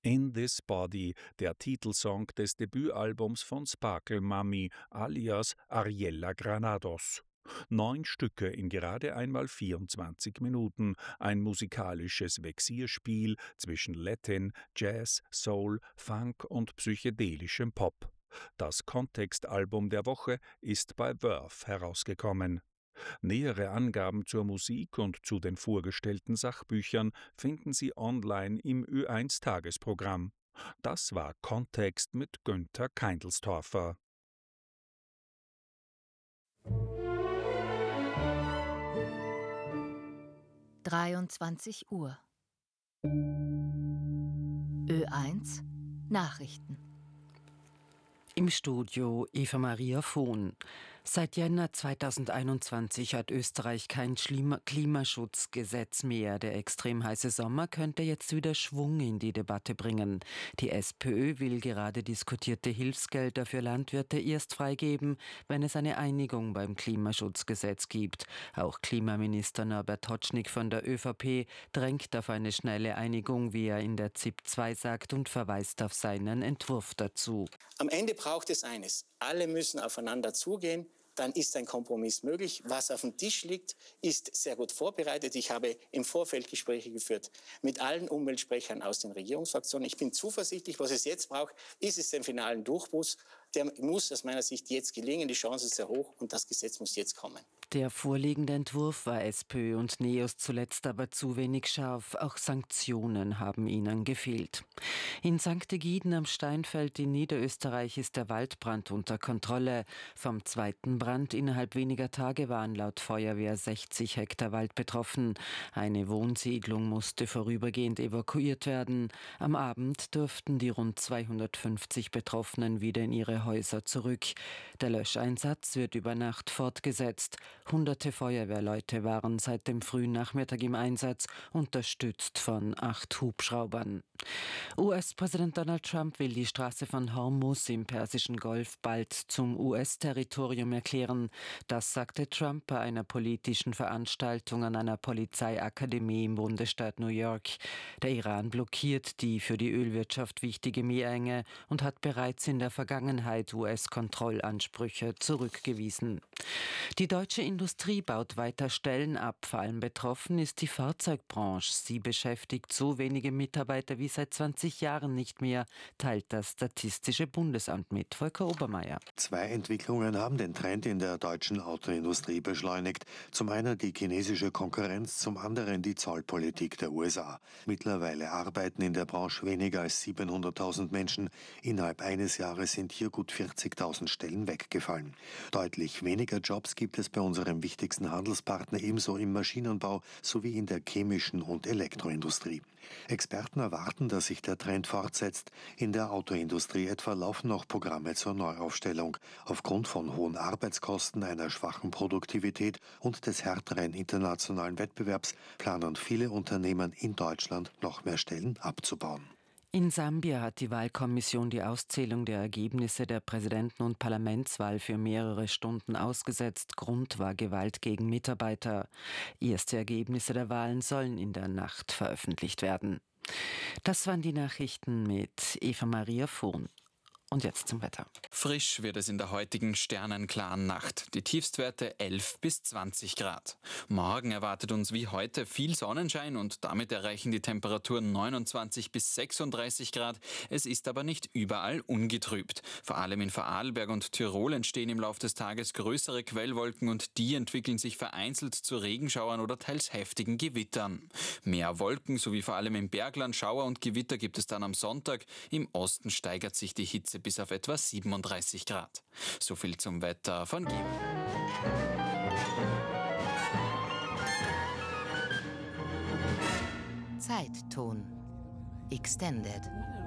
In This Body, der Titelsong des Debütalbums von Sparkle Mami alias Ariella Granados. 9 Stücke in gerade einmal 24 Minuten, ein musikalisches Vexierspiel zwischen Latin, Jazz, Soul, Funk und psychedelischem Pop. Das Kontextalbum der Woche ist bei Verve herausgekommen. Nähere Angaben zur Musik und zu den vorgestellten Sachbüchern finden Sie online im Ö1-Tagesprogramm. Das war Kontext mit Günther Keindlstorfer. Uhr. Ö1 Nachrichten. Im Studio Eva Maria Vohn. Seit Jänner 2021 hat Österreich kein Klimaschutzgesetz mehr. Der extrem heiße Sommer könnte jetzt wieder Schwung in die Debatte bringen. Die SPÖ will gerade diskutierte Hilfsgelder für Landwirte erst freigeben, wenn es eine Einigung beim Klimaschutzgesetz gibt. Auch Klimaminister Norbert Totschnig von der ÖVP drängt auf eine schnelle Einigung, wie er in der ZIP 2 sagt, und verweist auf seinen Entwurf dazu. Am Ende braucht es eines. Alle müssen aufeinander zugehen, dann ist ein Kompromiss möglich. Was auf dem Tisch liegt, ist sehr gut vorbereitet. Ich habe im Vorfeld Gespräche geführt mit allen Umweltsprechern aus den Regierungsfraktionen. Ich bin zuversichtlich, was es jetzt braucht, ist es den finalen Durchbruch. Der muss aus meiner Sicht jetzt gelingen. Die Chance ist sehr hoch und das Gesetz muss jetzt kommen. Der vorliegende Entwurf war SPÖ und NEOS zuletzt aber zu wenig scharf. Auch Sanktionen haben ihnen gefehlt. In St. Egiden am Steinfeld in Niederösterreich ist der Waldbrand unter Kontrolle. Vom zweiten Brand innerhalb weniger Tage waren laut Feuerwehr 60 Hektar Wald betroffen. Eine Wohnsiedlung musste vorübergehend evakuiert werden. Am Abend durften die rund 250 Betroffenen wieder in ihre Häuser zurück. Der Löscheinsatz wird über Nacht fortgesetzt. Hunderte Feuerwehrleute waren seit dem frühen Nachmittag im Einsatz, unterstützt von 8 Hubschraubern. US-Präsident Donald Trump will die Straße von Hormuz im Persischen Golf bald zum US-Territorium erklären. Das sagte Trump bei einer politischen Veranstaltung an einer Polizeiakademie im Bundesstaat New York. Der Iran blockiert die für die Ölwirtschaft wichtige Meerenge und hat bereits in der Vergangenheit US-Kontrollansprüche zurückgewiesen. Die deutsche Industrie baut weiter Stellen ab. Vor allem betroffen ist die Fahrzeugbranche. Sie beschäftigt so wenige Mitarbeiter wie seit 20 Jahren nicht mehr, teilt das Statistische Bundesamt mit. Volker Obermeier. 2 Entwicklungen haben den Trend in der deutschen Autoindustrie beschleunigt. Zum einen die chinesische Konkurrenz, zum anderen die Zollpolitik der USA. Mittlerweile arbeiten in der Branche weniger als 700.000 Menschen. Innerhalb eines Jahres sind hier gut 40.000 Stellen weggefallen. Deutlich weniger Jobs gibt es bei unserem wichtigsten Handelspartner ebenso im Maschinenbau sowie in der chemischen und Elektroindustrie. Experten erwarten, dass sich der Trend fortsetzt. In der Autoindustrie etwa laufen noch Programme zur Neuaufstellung. Aufgrund von hohen Arbeitskosten, einer schwachen Produktivität und des härteren internationalen Wettbewerbs planen viele Unternehmen in Deutschland noch mehr Stellen abzubauen. In Sambia hat die Wahlkommission die Auszählung der Ergebnisse der Präsidenten- und Parlamentswahl für mehrere Stunden ausgesetzt. Grund war Gewalt gegen Mitarbeiter. Erste Ergebnisse der Wahlen sollen in der Nacht veröffentlicht werden. Das waren die Nachrichten mit Eva Maria Vohn. Und jetzt zum Wetter. Frisch wird es in der heutigen sternenklaren Nacht. Die Tiefstwerte 11 bis 20 Grad. Morgen erwartet uns wie heute viel Sonnenschein und damit erreichen die Temperaturen 29 bis 36 Grad. Es ist aber nicht überall ungetrübt. Vor allem in Vorarlberg und Tirol entstehen im Laufe des Tages größere Quellwolken und die entwickeln sich vereinzelt zu Regenschauern oder teils heftigen Gewittern. Mehr Wolken sowie vor allem im Bergland Schauer und Gewitter gibt es dann am Sonntag. Im Osten steigert sich die Hitze bis auf etwa 37 Grad. So viel zum Wetter von Gieber. Zeitton Extended.